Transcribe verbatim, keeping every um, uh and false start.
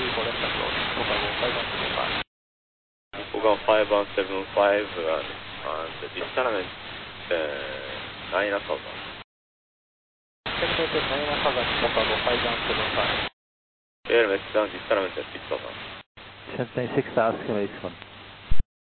for left approach, Chicago five one seven five. Chicago five one seven five and, and disturb uh, nine thousand. Terminated nine thousand, Chicago five one seven five. Air message down, disturb at six thousand. Cessna six, ask him eight one.